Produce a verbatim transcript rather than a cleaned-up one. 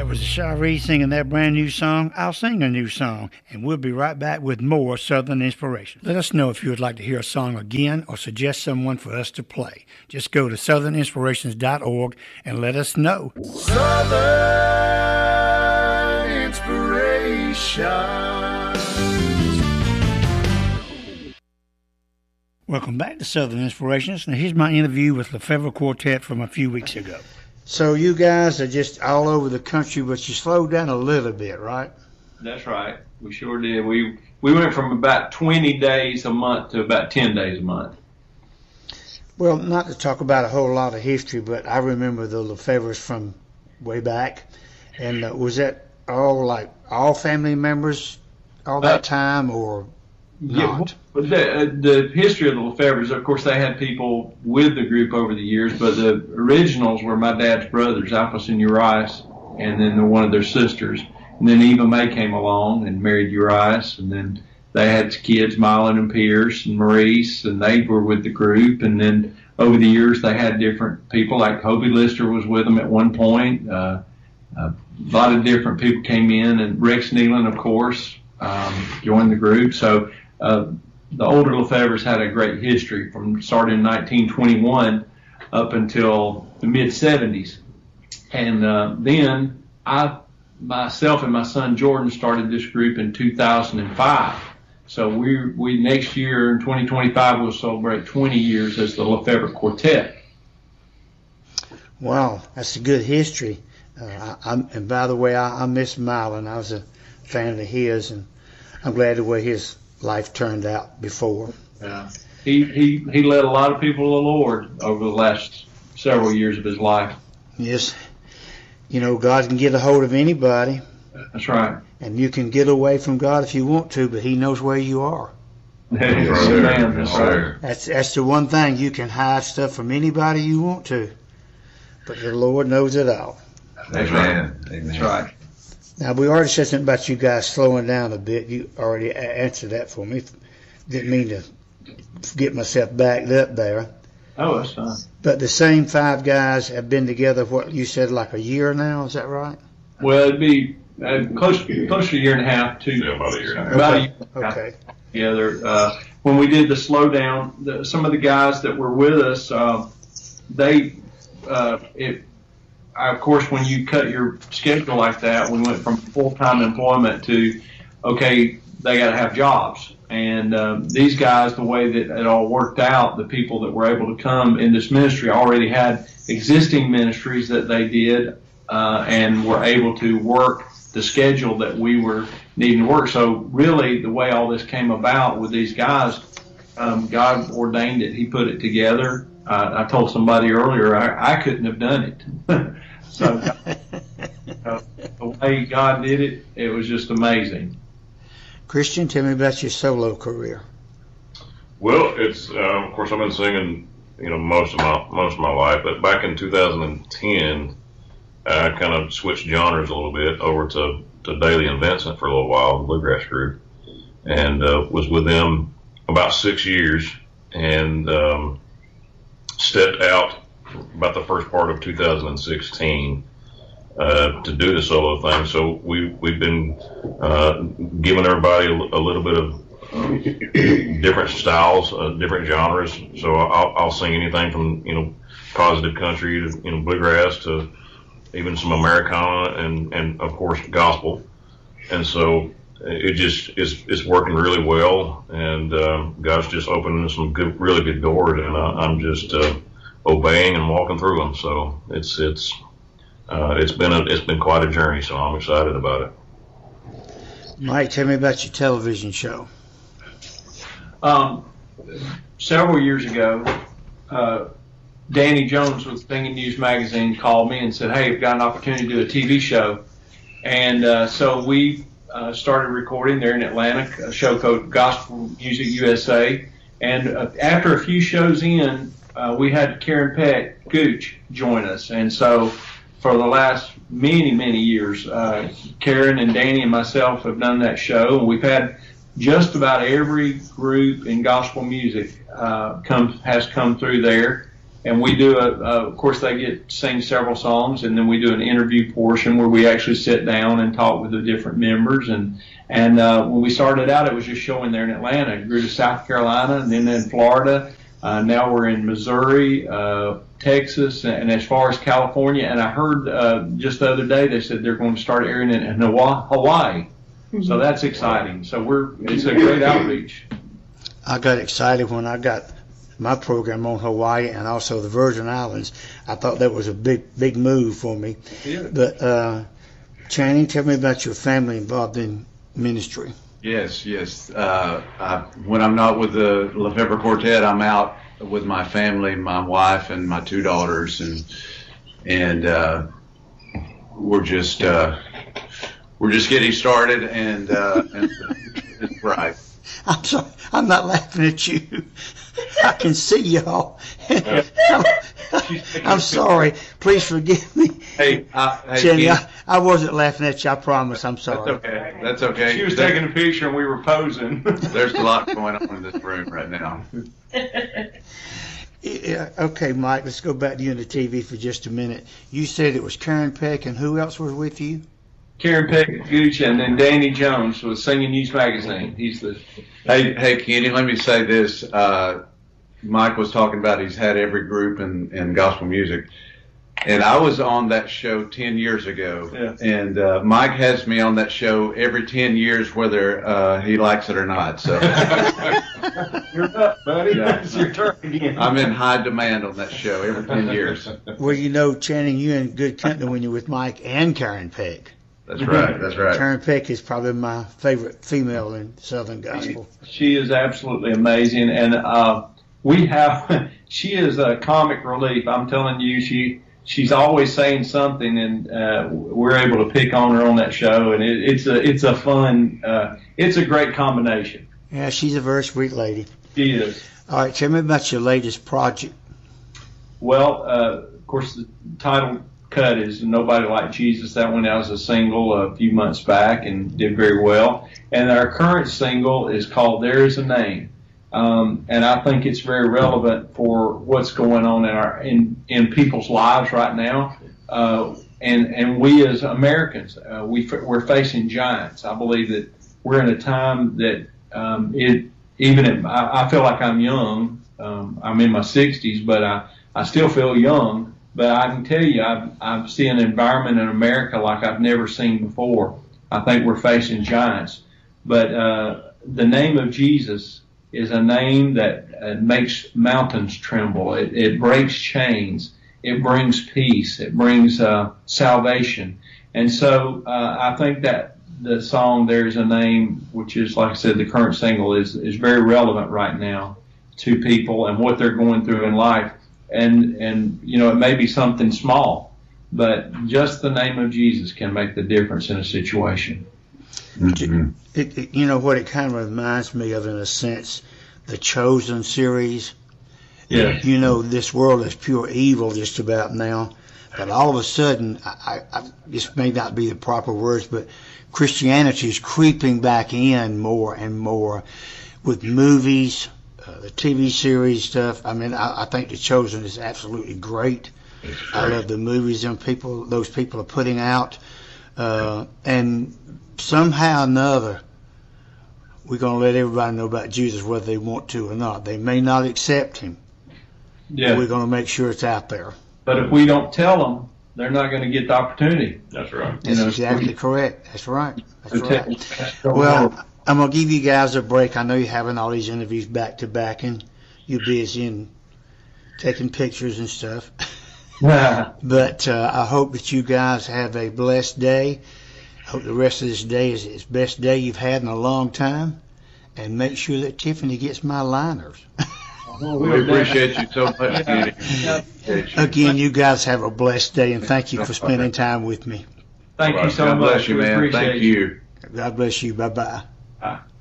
was Shiree singing that brand new song, I'll Sing a New Song, and we'll be right back with more Southern Inspiration. Let us know if you would like to hear a song again or suggest someone for us to play. Just go to southern inspirations dot org and let us know. Southern Inspiration. Welcome back to Southern Inspirations. Now here's my interview with Lefevre Quartet from a few weeks ago. So you guys are just all over the country, but you slowed down a little bit, right? That's right. We sure did. We we went from about twenty days a month to about ten days a month. Well, not to talk about a whole lot of history, but I remember the Lefevres from way back. And uh, was that all like all family members all that uh, time, or not? Yeah, the, the history of the Lefevres, of course, they had people with the group over the years, but the originals were my dad's brothers, Alphas and Urias, and then the, one of their sisters. And then Eva May came along and married Urias, and then they had kids, Mylon and Pierce and Maurice, and they were with the group. And then over the years, they had different people, like Hobie Lister was with them at one point. Uh, a lot of different people came in, and Rex Nealon, of course, um, joined the group. So uh, the older Lefevres had a great history from starting in nineteen twenty-one up until the mid seventies. And uh, then I, myself and my son Jordan started this group in two thousand five. So we we next year in twenty twenty-five we'll celebrate twenty years as the Lefevre Quartet. Wow, that's a good history. Uh, I, I'm, and by the way, I, I miss Mylon. I was a fan of his, and I'm glad the way his life turned out before. Yeah. He, he, he led a lot of people to the Lord over the last several years of his life. Yes. You know, God can get a hold of anybody. That's right. And you can get away from God if you want to, but he knows where you are. Yes, sir. That's right. That's, that's the one thing. You can hide stuff from anybody you want to, but the Lord knows it all. That's right. Amen. That's right. Now, we already said something about you guys slowing down a bit. You already answered that for me. Didn't mean to get myself backed up there. Oh, that's fine. But the same five guys have been together, what you said, like a year now? Is that right? Well, it'd be uh, close, close to a year and a half, two. Yeah, about a year and a half. About a year and a half Okay. together. Uh, when we did the slowdown, the, some of the guys that were with us, uh, they, uh, it, of course, when you cut your schedule like that, we went from full-time employment to, okay, they got to have jobs. And um, these guys, the way that it all worked out, the people that were able to come in this ministry already had existing ministries that they did uh, and were able to work the schedule that we were needing to work. So really, the way all this came about with these guys, um, God ordained it. He put it together. Uh, I told somebody earlier I, I couldn't have done it. So uh, the way God did it, it was just amazing. Christian, tell me about your solo career. Well, it's uh, of course I've been singing, you know, most of my most of my life. But back in two thousand ten, I kind of switched genres a little bit over to to Daly and Vincent for a little while, the bluegrass group, and uh, was with them about six years, and um, stepped out about the first part of two thousand sixteen uh, to do the solo thing. So we we've been uh, giving everybody a, a little bit of uh, different styles, uh, different genres. So I'll, I'll sing anything from you know positive country to you know bluegrass to even some Americana and and of course gospel. And so it just is it's working really well, and um, God's just opening some good, really good doors, and I, I'm just uh, obeying and walking through them. So it's it's uh, it's been a, it's been quite a journey. So I'm excited about it. Mike, tell me about your television show. Um, several years ago, uh, Danny Jones with Singing News Magazine called me and said, "Hey, I've got an opportunity to do a T V show," and uh, so we uh, started recording there in Atlanta, a show called Gospel Music U S A. And uh, after a few shows in, uh, we had Karen Peck Gooch join us, and so for the last many, many years, uh, Karen and Danny and myself have done that show, and we've had just about every group in gospel music uh, come has come through there. and we do a, a, of course they get to sing several songs, and then we do an interview portion where we actually sit down and talk with the different members. And and uh, when we started out, it was just showing there in Atlanta. It grew to South Carolina, and then in Florida. Uh, now we're in Missouri, uh, Texas, and as far as California. And I heard uh, just the other day they said they're going to start airing it in Hawaii. So that's exciting. So we're it's a great outreach. I got excited when I got my program on Hawaii and also the Virgin Islands. I thought that was a big, big move for me. Yeah. But uh, Channing, tell me about your family involved in ministry. Yes, yes. Uh, I, when I'm not with the Lefebvre Quartet, I'm out with my family, my wife, and my two daughters, and and uh, we're just uh, we're just getting started, and, uh, and it's right. I'm sorry, I'm not laughing at you. I can see y'all. I'm, I'm sorry. Please forgive me. Hey, uh, hey Jenny, Keith, I, I wasn't laughing at you. I promise. I'm that's sorry. okay. That's okay. She was There- taking a picture and we were posing. There's a lot going on in this room right now. Yeah, okay, Mike, let's go back to you in the T V for just a minute. You said it was Karen Peck, and who else was with you? Karen Peck Gooch, and then Danny Jones was Singing News Magazine. He's the Hey, hey, Kenny, let me say this. Uh, Mike was talking about he's had every group in, in gospel music. And I was on that show ten years ago. Yeah. And uh, Mike has me on that show every ten years, whether uh, he likes it or not. So You're up, buddy. Yeah. It's your turn again. I'm in high demand on that show every ten years. Well, you know, Channing, you're in good company when you're with Mike and Karen Peck. That's right. That's right. Karen Peck is probably my favorite female in Southern Gospel. She is absolutely amazing, and uh, we have. She is a comic relief. I'm telling you, she she's always saying something, and uh, we're able to pick on her on that show, and it, it's a it's a fun, uh, it's a great combination. Yeah, she's a very sweet lady. She is. All right, tell me about your latest project. Well, uh, of course, the title cut is Nobody Like Jesus. That went out as a single a few months back and did very well. And our current single is called There Is a Name. Um, and I think it's very relevant for what's going on in our in, in people's lives right now. Uh, and, and we as Americans, uh, we, we're facing giants. I believe that we're in a time that um, it even at, I, I feel like I'm young. Um, I'm in my sixties, but I, I still feel young. But I can tell you, I've, I've seen an environment in America like I've never seen before. I think we're facing giants. But uh, the name of Jesus is a name that uh, makes mountains tremble. It, it breaks chains. It brings peace. It brings uh, salvation. And so uh, I think that the song There's a Name, which is, like I said, the current single, is, is very relevant right now to people and what they're going through in life. And, and, you know, it may be something small, but just the name of Jesus can make the difference in a situation. Mm-hmm. It, it, you know what it kind of reminds me of, in a sense, the Chosen series. Yeah. You know, this world is pure evil just about now, but all of a sudden, I, I, I, this may not be the proper words, but Christianity is creeping back in more and more with movies, uh, the T V series stuff. I mean, I, I think The Chosen is absolutely great. I love the movies and people, those people are putting out, uh, and somehow or another, we're going to let everybody know about Jesus whether they want to or not. They may not accept him. Yeah. We're going to make sure it's out there. But if we don't tell them, they're not going to get the opportunity. That's right. That's You know, exactly correct. That's right. That's right. Until- Well, I'm going to give you guys a break. I know you're having all these interviews back to back, and you're busy and taking pictures and stuff. But uh, I hope that you guys have a blessed day. I hope the rest of this day is the best day you've had in a long time. And make sure that Tiffany gets my liners. We appreciate you so much, Kenny. Again, you guys have a blessed day, and thank you for spending time with me. Thank you so God much. bless you, We man. appreciate Thank you. God bless you. Bye-bye. Bye.